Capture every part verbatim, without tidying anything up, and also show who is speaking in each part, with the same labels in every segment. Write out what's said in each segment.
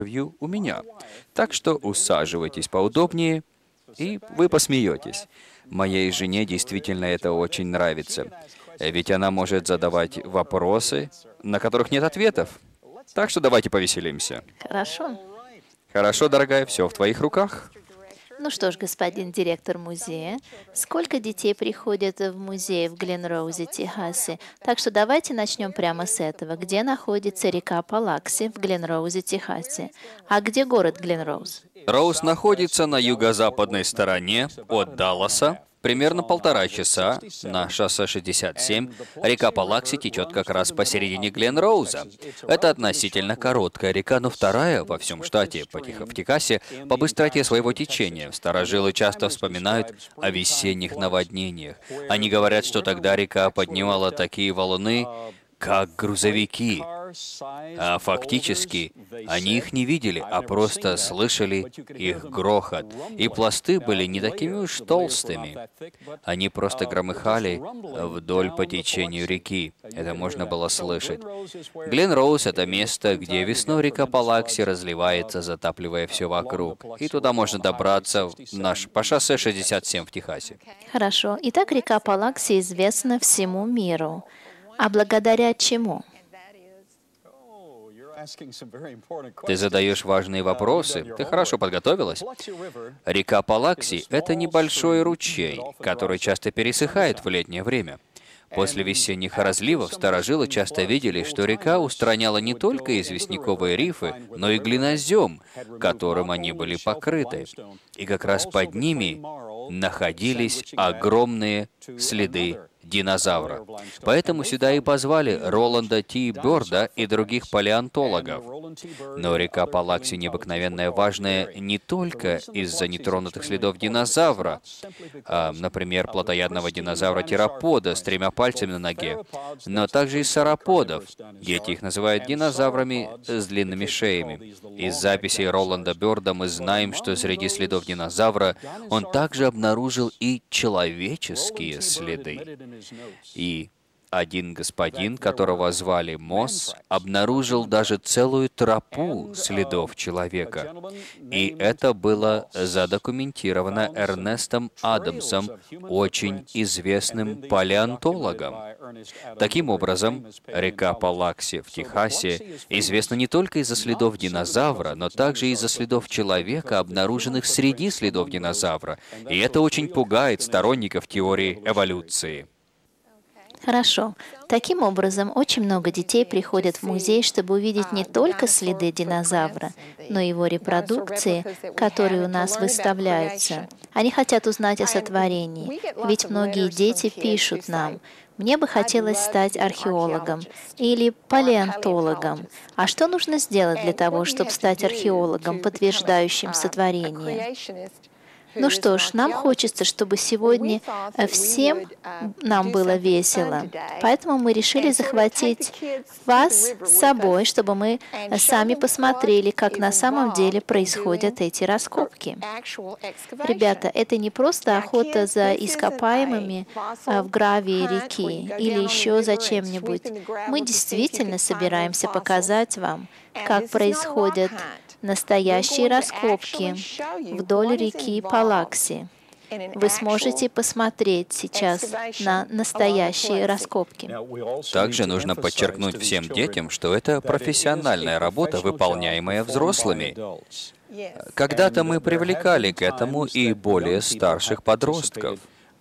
Speaker 1: интервью у меня. Так что усаживайтесь поудобнее, и вы посмеетесь. Моей жене действительно это очень нравится, ведь она может задавать вопросы, на которых нет ответов. Так что давайте повеселимся.
Speaker 2: Хорошо.
Speaker 1: Хорошо, дорогая, все в твоих руках.
Speaker 2: Ну что ж, господин директор музея, сколько детей приходят в музей в Гленроузе, Техасе? Так что давайте начнем прямо с этого. Где находится река Палакси в Гленроузе, Техасе? А где город Гленроуз?
Speaker 1: Роуз находится на юго-западной стороне от Далласа, примерно полтора часа на шоссе шестьдесят семь. Река Палакси течет как раз посередине Гленроуза. Это относительно короткая река, но вторая во всем штате, по Тех- в Техасе, по быстроте своего течения. Старожилы часто вспоминают о весенних наводнениях. Они говорят, что тогда река поднимала такие валуны, как грузовики. А фактически они их не видели, а просто слышали их грохот. И пласты были не такими уж толстыми. Они просто громыхали вдоль по течению реки. Это можно было слышать. Гленроуз — это место, где весной река Палакси разливается, затапливая все вокруг. И туда можно добраться в наш, по шоссе шестьдесят семь в Техасе.
Speaker 2: Хорошо. Итак, река Палакси известна всему миру. А благодаря чему?
Speaker 1: Ты задаешь важные вопросы. Ты хорошо подготовилась? Река Палакси — это небольшой ручей, который часто пересыхает в летнее время. После весенних разливов старожилы часто видели, что река устраняла не только известняковые рифы, но и глинозем, которым они были покрыты. И как раз под ними находились огромные следы динозавра. Поэтому сюда и позвали Роланда Ти. Бёрда и других палеонтологов. Но река Палакси необыкновенно важная не только из-за нетронутых следов динозавра, а, например, плотоядного динозавра-терапода с тремя пальцами на ноге, но также и сараподов. Дети их называют динозаврами с длинными шеями. Из записей Роланда Бёрда мы знаем, что среди следов динозавра он также обнаружил и человеческие следы. И один господин, которого звали Мосс, обнаружил даже целую тропу следов человека. И это было задокументировано Эрнестом Адамсом, очень известным палеонтологом. Таким образом, река Палакси в Техасе известна не только из-за следов динозавра, но также из-за следов человека, обнаруженных среди следов динозавра. И это очень пугает сторонников теории эволюции.
Speaker 2: Хорошо. Таким образом, очень много детей приходят в музей, чтобы увидеть не только следы динозавра, но и его репродукции, которые у нас выставляются. Они хотят узнать о сотворении, ведь многие дети пишут нам: «Мне бы хотелось стать археологом или палеонтологом». А что нужно сделать для того, чтобы стать археологом, подтверждающим сотворение? Ну что ж, нам хочется, чтобы сегодня всем нам было весело. Поэтому мы решили захватить вас с собой, чтобы мы сами посмотрели, как на самом деле происходят эти раскопки. Ребята, это не просто охота за ископаемыми в гравии реки или еще за чем-нибудь. Мы действительно собираемся показать вам, как происходят настоящие раскопки вдоль реки Палакси. Вы сможете посмотреть сейчас на настоящие раскопки.
Speaker 1: Также нужно подчеркнуть всем детям, что это профессиональная работа, выполняемая взрослыми. Когда-то мы привлекали к этому и более старших подростков.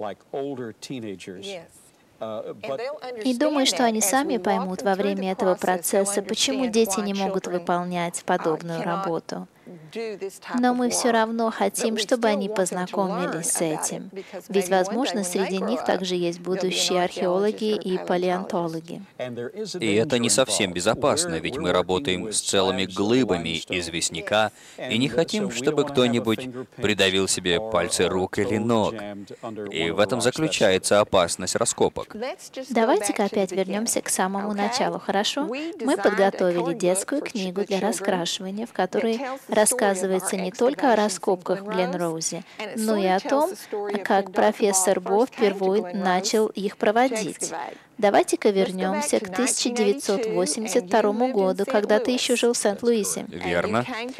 Speaker 2: И думаю, что они сами поймут во время этого процесса, почему дети не могут выполнять подобную работу. Но мы все равно хотим, чтобы они познакомились с этим. Ведь, возможно, среди них также есть будущие археологи и палеонтологи.
Speaker 1: И это не совсем безопасно, ведь мы работаем с целыми глыбами известняка и не хотим, чтобы кто-нибудь придавил себе пальцы рук или ног. И в этом заключается опасность раскопок.
Speaker 2: Давайте-ка опять вернемся к самому началу, хорошо? Мы подготовили детскую книгу для раскрашивания, в которой рассказывается рассказывается не только о раскопках в Гленроузе, но и о том, как профессор Бо впервые начал их проводить. Давайте-ка вернемся к тысяча девятьсот восемьдесят второму году, когда ты еще жил в Сент-Луисе.
Speaker 1: Верно.